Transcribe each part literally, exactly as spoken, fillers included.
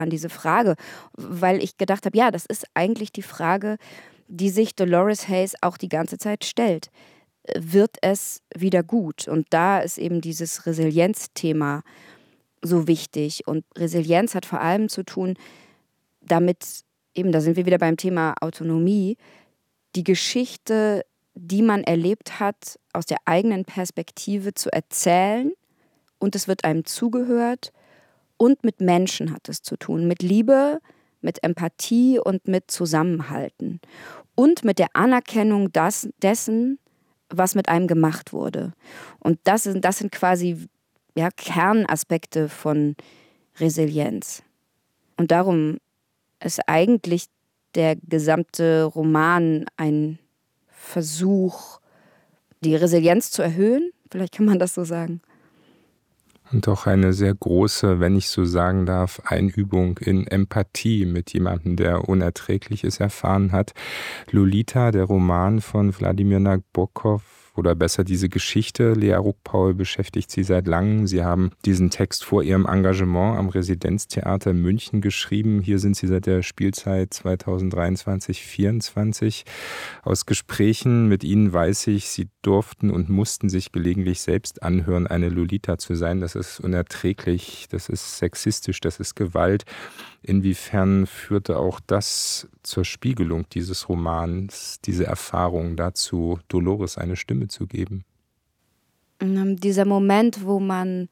an diese Frage, weil ich gedacht habe, ja, das ist eigentlich die Frage, die sich Dolores Haze auch die ganze Zeit stellt. Wird es wieder gut? Und da ist eben dieses Resilienzthema so wichtig. Und Resilienz hat vor allem zu tun, damit, eben, da sind wir wieder beim Thema Autonomie, die Geschichte, die man erlebt hat, aus der eigenen Perspektive zu erzählen, und es wird einem zugehört, und mit Menschen hat es zu tun, mit Liebe, mit Empathie und mit Zusammenhalten und mit der Anerkennung das, dessen, was mit einem gemacht wurde. Und das sind, das sind quasi ja, Kernaspekte von Resilienz. Und darum ist eigentlich der gesamte Roman ein Versuch, die Resilienz zu erhöhen. Vielleicht kann man das so sagen. Und auch eine sehr große, wenn ich so sagen darf, Einübung in Empathie mit jemandem, der Unerträgliches erfahren hat. Lolita, der Roman von Wladimir Nabokov, oder besser diese Geschichte. Lea Ruckpaul beschäftigt sie seit langem. Sie haben diesen Text vor ihrem Engagement am Residenztheater München geschrieben. Hier sind sie seit der Spielzeit zweitausenddreiundzwanzig vierundzwanzig. Aus Gesprächen mit ihnen weiß ich, sie durften und mussten sich gelegentlich selbst anhören, eine Lolita zu sein. Das ist unerträglich, das ist sexistisch, das ist Gewalt. Inwiefern führte auch das zur Spiegelung dieses Romans, diese Erfahrung dazu, Dolores eine Stimme zu geben? Dieser Moment, wo man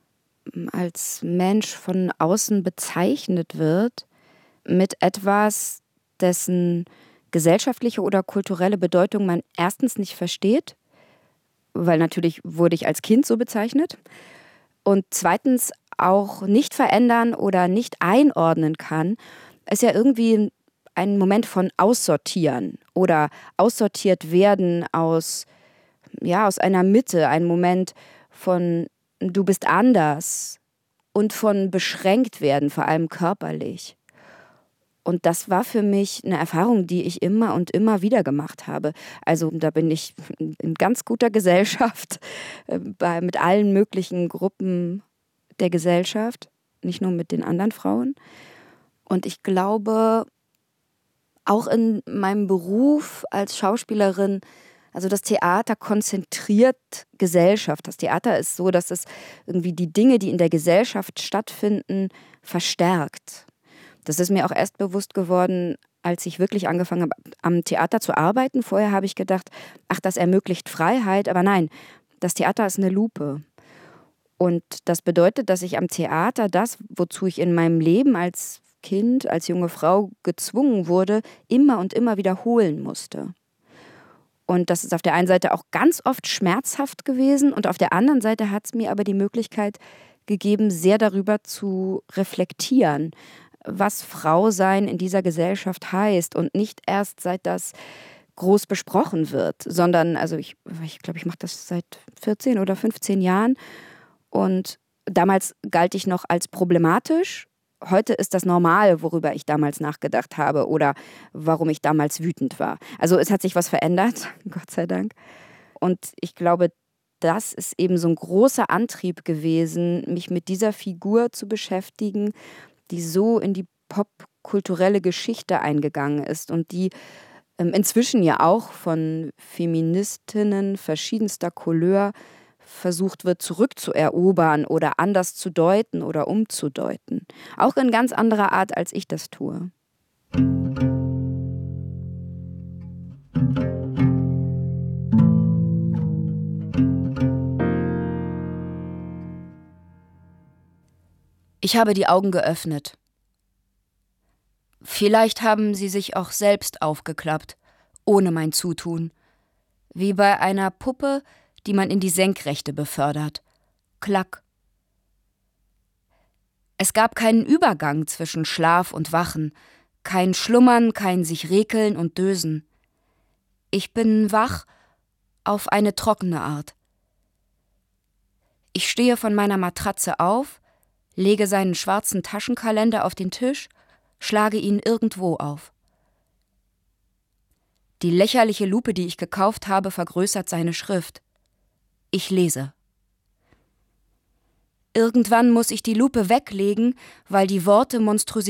als Mensch von außen bezeichnet wird mit etwas, dessen gesellschaftliche oder kulturelle Bedeutung man erstens nicht versteht, weil natürlich wurde ich als Kind so bezeichnet, und zweitens auch nicht verändern oder nicht einordnen kann, ist ja irgendwie ein Moment von Aussortieren oder aussortiert werden aus, ja, aus einer Mitte, ein Moment von du bist anders und von beschränkt werden, vor allem körperlich. Und das war für mich eine Erfahrung, die ich immer und immer wieder gemacht habe. Also da bin ich in ganz guter Gesellschaft, bei, mit allen möglichen Gruppen der Gesellschaft, nicht nur mit den anderen Frauen. Und ich glaube, auch in meinem Beruf als Schauspielerin, also das Theater konzentriert Gesellschaft. Das Theater ist so, dass es irgendwie die Dinge, die in der Gesellschaft stattfinden, verstärkt. Das ist mir auch erst bewusst geworden, als ich wirklich angefangen habe, am Theater zu arbeiten. Vorher habe ich gedacht, ach, das ermöglicht Freiheit. Aber nein, das Theater ist eine Lupe. Und das bedeutet, dass ich am Theater das, wozu ich in meinem Leben als Kind, als junge Frau gezwungen wurde, immer und immer wiederholen musste. Und das ist auf der einen Seite auch ganz oft schmerzhaft gewesen und auf der anderen Seite hat es mir aber die Möglichkeit gegeben, sehr darüber zu reflektieren, was Frau sein in dieser Gesellschaft heißt und nicht erst seit das groß besprochen wird, sondern, also ich glaube, ich, glaub, ich mache das seit vierzehn oder fünfzehn Jahren und damals galt ich noch als problematisch. Heute ist das normal, worüber ich damals nachgedacht habe oder warum ich damals wütend war. Also es hat sich was verändert, Gott sei Dank. Und ich glaube, das ist eben so ein großer Antrieb gewesen, mich mit dieser Figur zu beschäftigen, die so in die popkulturelle Geschichte eingegangen ist und die ähm, inzwischen ja auch von Feministinnen verschiedenster Couleur versucht wird zurückzuerobern oder anders zu deuten oder umzudeuten. Auch in ganz anderer Art, als ich das tue. Ich habe die Augen geöffnet. Vielleicht haben sie sich auch selbst aufgeklappt, ohne mein Zutun. Wie bei einer Puppe, die man in die Senkrechte befördert. Klack. Es gab keinen Übergang zwischen Schlaf und Wachen, kein Schlummern, kein sich rekeln und dösen. Ich bin wach auf eine trockene Art. Ich stehe von meiner Matratze auf, lege seinen schwarzen Taschenkalender auf den Tisch, schlage ihn irgendwo auf. Die lächerliche Lupe, die ich gekauft habe, vergrößert seine Schrift. Ich lese. Irgendwann muss ich die Lupe weglegen, weil die Worte Monstrosität